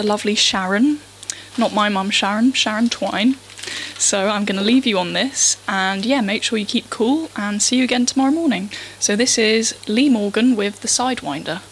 the lovely Sharon. Not my mum Sharon, Sharon Twine. So I'm going to leave you on this, and yeah, make sure you keep cool, and see you again tomorrow morning. So this is Lee Morgan with The Sidewinder.